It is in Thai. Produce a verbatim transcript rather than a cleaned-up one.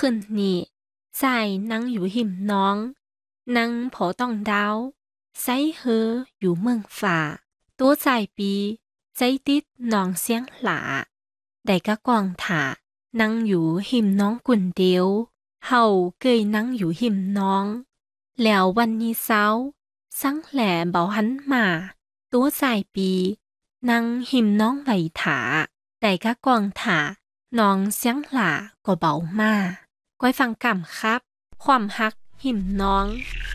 ขึ้นนี่在能อยู่หิมน้อง能普當到西河อยู่เมืองฝ่า多在ปีใจติดน้องเสียงหลาได้กะกวางถานังอยู่หิมน้องกุ่นเดียวเฮาเกยนังอยู่หิมน้องแล้ววันนี้เช้าสังแหล่เบาหันมาตัวใจปีนังหิมน้องไหวถาได้กะกวางถาน้องเสียงหลาก็เบามาก้อยฟังกำครับความฮักหิมน้อง